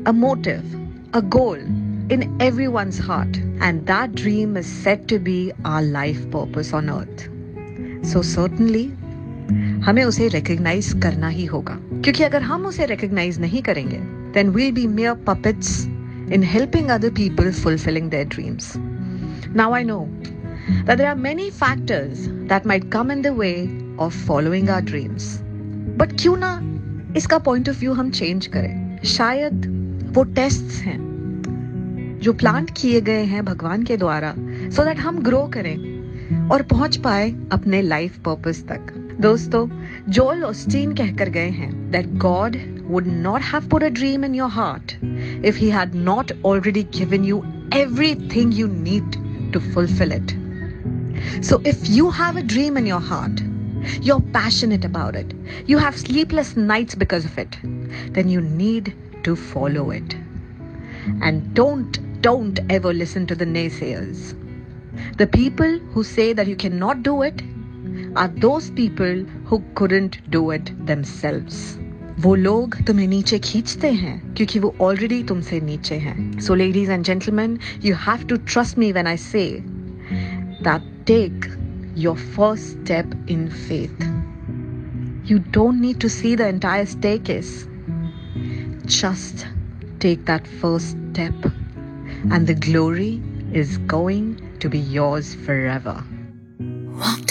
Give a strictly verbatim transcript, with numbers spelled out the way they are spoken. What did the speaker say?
a motive, a goal in everyone's heart, and that dream is said to be our life purpose on earth. So certainly, हमें उसे recognize करना ही होगा, क्योंकि अगर हम उसे recognize नहीं करेंगे, then we'll be mere puppets in helping other people fulfilling their dreams. Now I know that there are many factors that might come in the way of following our dreams. But क्यों ना इसका point of view हम change करें? शायद वो tests हैं जो plant किए गए हैं भगवान के द्वारा, so that हम grow करें और पहुंच पाए अपने life purpose तक. दोस्तों, जोएल ओस्टीन कहकर गए हैं that God would not have put a dream in your heart if he had not already given you everything you need to fulfill it. So if you have a dream in your heart, you're passionate about it, you have sleepless nights because of it, then you need to follow it. And don't, don't ever listen to the naysayers. The people who say that you cannot do it are those people who couldn't do it themselves. वो लोग तुम्हें नीचे खींचते हैं क्योंकि वो already तुमसे नीचे हैं. So ladies and gentlemen, you have to trust me when I say that take your first step in faith. You don't need to see the entire staircase. Just take that first step, and the glory is going to be yours forever. Walk